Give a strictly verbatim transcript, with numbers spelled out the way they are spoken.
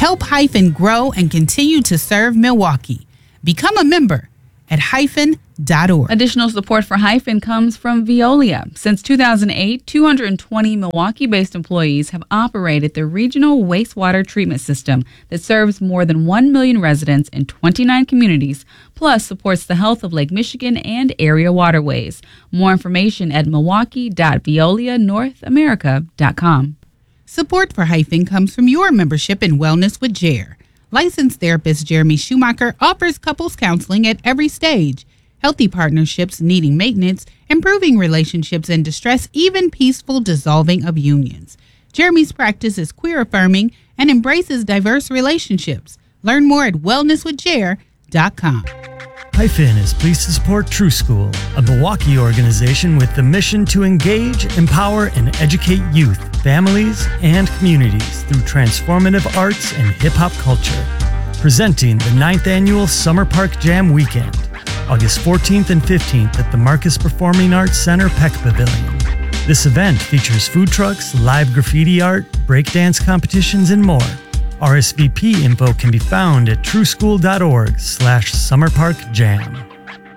Help Hyphen grow and continue to serve Milwaukee. Become a member at hyphen dot org. Additional support for Hyphen comes from Veolia. Since two thousand eight, two hundred twenty Milwaukee-based employees have operated the regional wastewater treatment system that serves more than one million residents in twenty-nine communities, plus supports the health of Lake Michigan and area waterways. More information at milwaukee dot veolia north america dot com. Support for Hyphen comes from your membership in Wellness with Jer. Licensed therapist Jeremy Schumacher offers couples counseling at every stage. Healthy partnerships needing maintenance, improving relationships in distress, even peaceful dissolving of unions. Jeremy's practice is queer-affirming and embraces diverse relationships. Learn more at wellness with jer dot com. Hyphen is pleased to support True School, a Milwaukee organization with the mission to engage, empower, and educate youth, families, and communities through transformative arts and hip-hop culture. Presenting the ninth Annual Summer Park Jam Weekend, August fourteenth and fifteenth at the Marcus Performing Arts Center Peck Pavilion. This event features food trucks, live graffiti art, breakdance competitions, and more. R S V P info can be found at trueschool dot org slash summerparkjam.